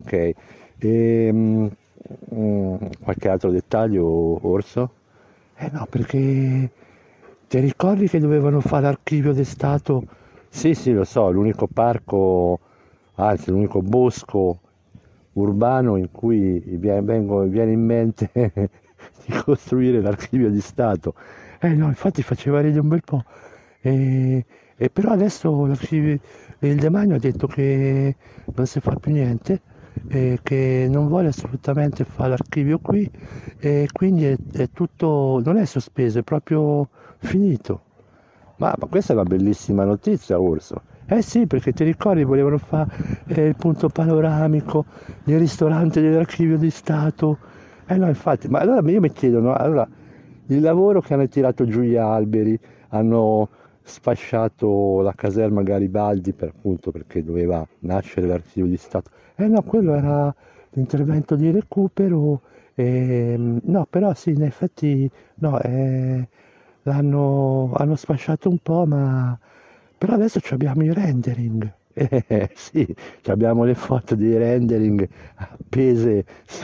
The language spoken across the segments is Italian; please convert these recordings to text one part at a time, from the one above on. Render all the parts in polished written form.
ok. Qualche altro dettaglio, Orso? No, perché ti ricordi che dovevano fare l'archivio di Stato? Sì, sì, lo so, l'unico parco, anzi l'unico bosco urbano in cui viene in mente di costruire l'archivio di Stato. No, infatti faceva ridere un bel po'. E però adesso il Demanio ha detto che non si fa più niente, che non vuole assolutamente fare l'archivio qui e quindi è tutto, non è sospeso, è proprio finito. Ma questa è una bellissima notizia, Urso. Eh sì, perché ti ricordi, volevano fare il punto panoramico, il ristorante dell'archivio di Stato. No, infatti, ma allora io mi chiedo, no? Allora, il lavoro che hanno tirato giù gli alberi, hanno sfasciato la caserma Garibaldi per, appunto perché doveva nascere l'archivio di Stato. No, quello era l'intervento di recupero. No, però sì, in effetti no, hanno sfasciato un po', ma però adesso ci abbiamo i rendering. Sì, ci abbiamo le foto dei rendering appese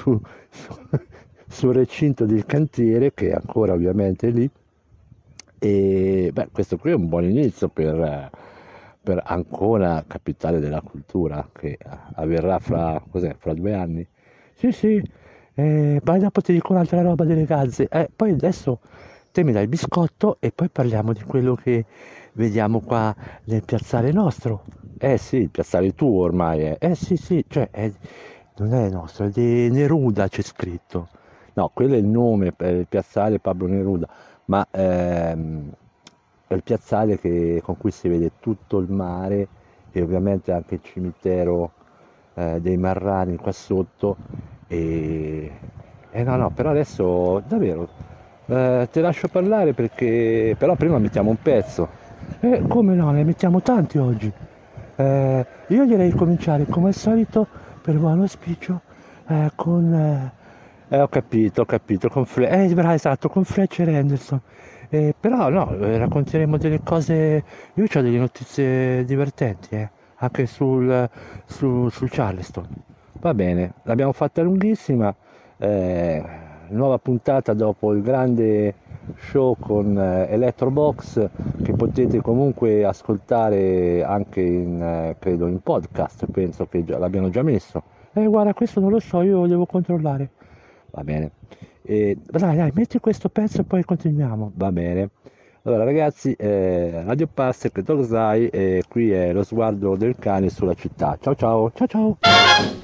sul recinto del cantiere, che è ancora ovviamente lì. E beh, questo qui è un buon inizio per Ancona, capitale della cultura, che avverrà fra, cos'è, fra 2 anni. Sì, sì, poi dopo ti dico un'altra roba delle gazze. Poi adesso te mi dai il biscotto e poi parliamo di quello che vediamo qua nel piazzale nostro. Sì, il piazzale tuo ormai è. Sì, sì, cioè non è nostro, è di Neruda c'è scritto. No, quello è il nome per il piazzale Pablo Neruda, ma è il piazzale con cui si vede tutto il mare e ovviamente anche il cimitero dei Marrani qua sotto. E, no, no, però adesso davvero te lascio parlare perché però prima mettiamo un pezzo. Come no, ne mettiamo tanti oggi. Io direi cominciare come al solito per buon auspicio con... ho capito, bravo, esatto, con Fletcher Henderson. Però no, racconteremo delle cose, io ho delle notizie divertenti, anche sul Charleston. Va bene, l'abbiamo fatta lunghissima, eh, nuova puntata dopo il grande show con Electrobox che potete comunque ascoltare anche credo in podcast, penso che l'abbiano già messo. Guarda, questo non lo so, io devo controllare. Va bene. Dai, metti questo pezzo e poi continuiamo. Va bene. Allora ragazzi, Radio Passer, che Dogzai, e qui è lo sguardo del cane sulla città. Ciao ciao, ciao ciao.